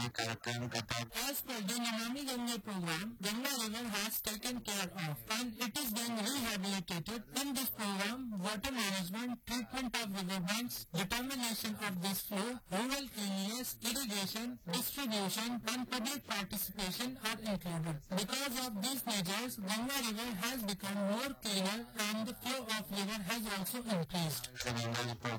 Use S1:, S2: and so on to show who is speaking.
S1: As per the Namami Ganga program, Ganga River has taken care of and it is being rehabilitated. In this program, water management, treatment of riverbanks, determination of this flow, rural cleanliness, irrigation, distribution and public participation are included. Because of these measures, Ganga River has become more cleaner and the flow of river has also increased.